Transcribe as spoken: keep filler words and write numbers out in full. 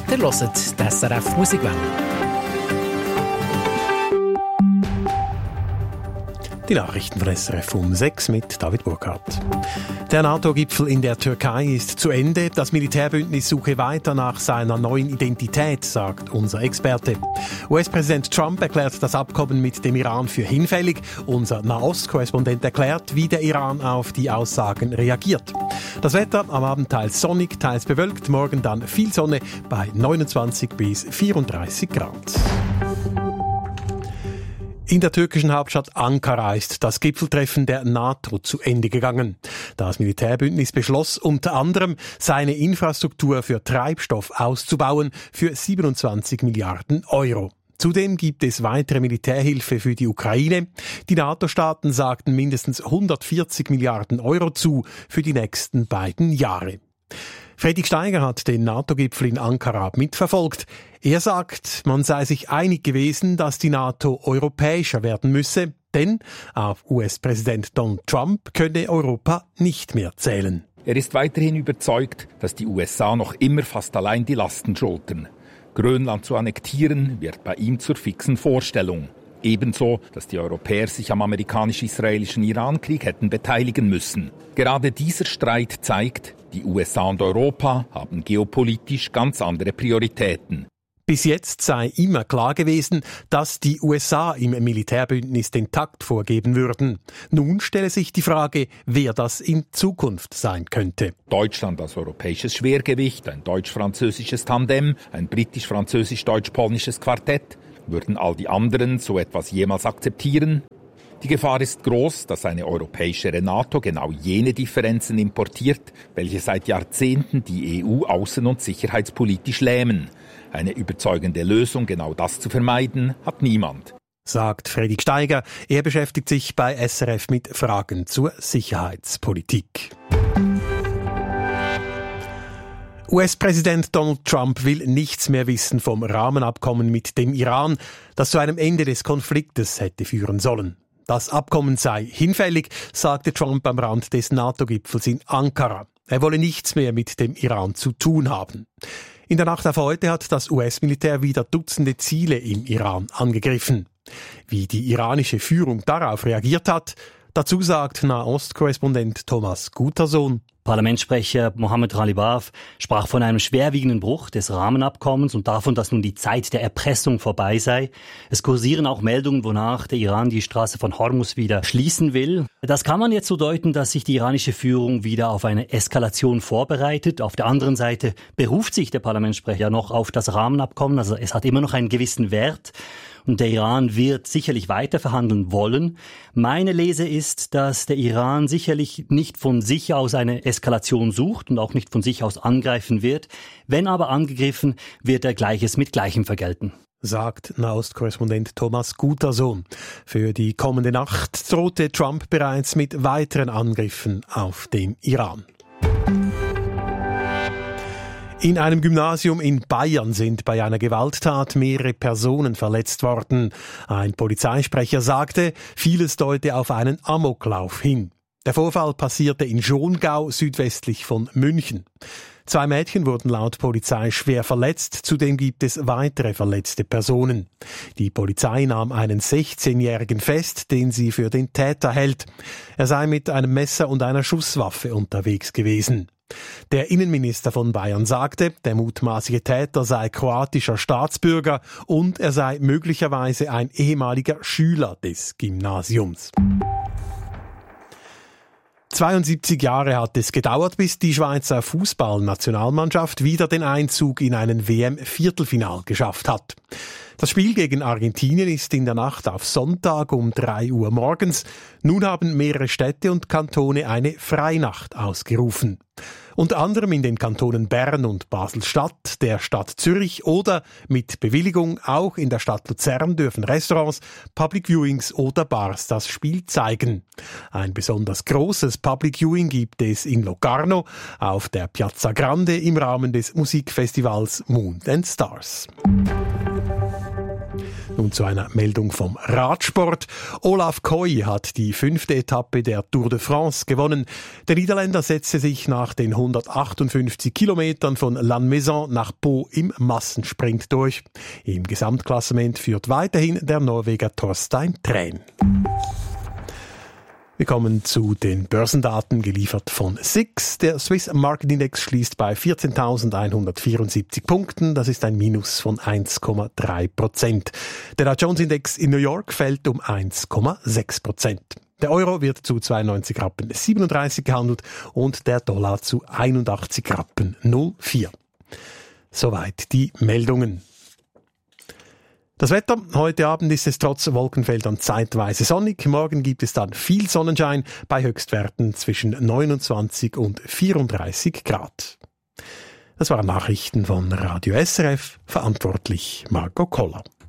Ihr hört die S R F Musikwelle. Die Nachrichten von S R F um sechs mit David Burkhardt. Der NATO-Gipfel in der Türkei ist zu Ende. Das Militärbündnis suche weiter nach seiner neuen Identität, sagt unser Experte. U S-Präsident Trump erklärt das Abkommen mit dem Iran für hinfällig. Unser Nahost-Korrespondent erklärt, wie der Iran auf die Aussagen reagiert. Das Wetter am Abend teils sonnig, teils bewölkt. Morgen dann viel Sonne bei neunundzwanzig bis vierunddreißig Grad. In der türkischen Hauptstadt Ankara ist das Gipfeltreffen der NATO zu Ende gegangen. Das Militärbündnis beschloss unter anderem, seine Infrastruktur für Treibstoff auszubauen für siebenundzwanzig Milliarden Euro. Zudem gibt es weitere Militärhilfe für die Ukraine. Die NATO-Staaten sagten mindestens hundertvierzig Milliarden Euro zu für die nächsten beiden Jahre. Fredrik Steiger hat den NATO-Gipfel in Ankara mitverfolgt. Er sagt, man sei sich einig gewesen, dass die NATO europäischer werden müsse, denn auf U S-Präsident Donald Trump könne Europa nicht mehr zählen. Er ist weiterhin überzeugt, dass die U S A noch immer fast allein die Lasten schultern. Grönland zu annektieren, wird bei ihm zur fixen Vorstellung. Ebenso, dass die Europäer sich am amerikanisch-israelischen Irankrieg hätten beteiligen müssen. Gerade dieser Streit zeigt, die U S A und Europa haben geopolitisch ganz andere Prioritäten. Bis jetzt sei immer klar gewesen, dass die U S A im Militärbündnis den Takt vorgeben würden. Nun stelle sich die Frage, wer das in Zukunft sein könnte. Deutschland als europäisches Schwergewicht, ein deutsch-französisches Tandem, ein britisch-französisch-deutsch-polnisches Quartett. Würden all die anderen so etwas jemals akzeptieren? Die Gefahr ist groß, dass eine europäischere NATO genau jene Differenzen importiert, welche seit Jahrzehnten die E U außen- und sicherheitspolitisch lähmen. Eine überzeugende Lösung, genau das zu vermeiden, hat niemand. Sagt Fredrik Steiger. Er beschäftigt sich bei S R F mit Fragen zur Sicherheitspolitik. U S-Präsident Donald Trump will nichts mehr wissen vom Rahmenabkommen mit dem Iran, das zu einem Ende des Konfliktes hätte führen sollen. Das Abkommen sei hinfällig, sagte Trump am Rand des NATO-Gipfels in Ankara. Er wolle nichts mehr mit dem Iran zu tun haben. In der Nacht auf heute hat das U S-Militär wieder Dutzende Ziele im Iran angegriffen. Wie die iranische Führung darauf reagiert hat, dazu sagt Nahost-Korrespondent Thomas Gutersohn. Parlamentssprecher Mohammed Ghalibaf sprach von einem schwerwiegenden Bruch des Rahmenabkommens und davon, dass nun die Zeit der Erpressung vorbei sei. Es kursieren auch Meldungen, wonach der Iran die Straße von Hormuz wieder schließen will. Das kann man jetzt so deuten, dass sich die iranische Führung wieder auf eine Eskalation vorbereitet. Auf der anderen Seite beruft sich der Parlamentssprecher noch auf das Rahmenabkommen. Also es hat immer noch einen gewissen Wert. Und der Iran wird sicherlich weiter verhandeln wollen. Meine Lese ist, dass der Iran sicherlich nicht von sich aus eine Eskalation sucht und auch nicht von sich aus angreifen wird. Wenn aber angegriffen, wird er Gleiches mit Gleichem vergelten. Sagt Nahost-Korrespondent Thomas Gutersohn. Für die kommende Nacht drohte Trump bereits mit weiteren Angriffen auf den Iran. In einem Gymnasium in Bayern sind bei einer Gewalttat mehrere Personen verletzt worden. Ein Polizeisprecher sagte, vieles deute auf einen Amoklauf hin. Der Vorfall passierte in Schongau, südwestlich von München. Zwei Mädchen wurden laut Polizei schwer verletzt, zudem gibt es weitere verletzte Personen. Die Polizei nahm einen sechzehnjährigen fest, den sie für den Täter hält. Er sei mit einem Messer und einer Schusswaffe unterwegs gewesen. Der Innenminister von Bayern sagte, der mutmaßliche Täter sei kroatischer Staatsbürger und er sei möglicherweise ein ehemaliger Schüler des Gymnasiums. zweiundsiebzig Jahre hat es gedauert, bis die Schweizer Fußballnationalmannschaft wieder den Einzug in einen W M-Viertelfinal geschafft hat. Das Spiel gegen Argentinien ist in der Nacht auf Sonntag um drei Uhr morgens. Nun haben mehrere Städte und Kantone eine Freinacht ausgerufen. Unter anderem in den Kantonen Bern und Basel-Stadt, der Stadt Zürich oder mit Bewilligung auch in der Stadt Luzern dürfen Restaurants, Public Viewings oder Bars das Spiel zeigen. Ein besonders großes Public Viewing gibt es in Locarno auf der Piazza Grande im Rahmen des Musikfestivals Moon and Stars. Nun zu einer Meldung vom Radsport. Olaf Koy hat die fünfte Etappe der Tour de France gewonnen. Der Niederländer setzte sich nach den hundertachtundfünfzig Kilometern von Lannemezan nach Pau im Massensprint durch. Im Gesamtklassement führt weiterhin der Norweger Torstein Træn. Wir kommen zu den Börsendaten, geliefert von S I X. Der Swiss Market Index schließt bei vierzehntausendeinhundertvierundsiebzig Punkten. Das ist ein Minus von eins Komma drei Prozent. Der Dow Jones Index in New York fällt um eins Komma sechs Prozent. Der Euro wird zu zweiundneunzig Rappen siebenunddreißig gehandelt und der Dollar zu einundachtzig Rappen null vier. Soweit die Meldungen. Das Wetter, heute Abend ist es trotz Wolkenfeldern zeitweise sonnig. Morgen gibt es dann viel Sonnenschein bei Höchstwerten zwischen neunundzwanzig und vierunddreißig Grad. Das waren Nachrichten von Radio S R F, verantwortlich Marco Koller.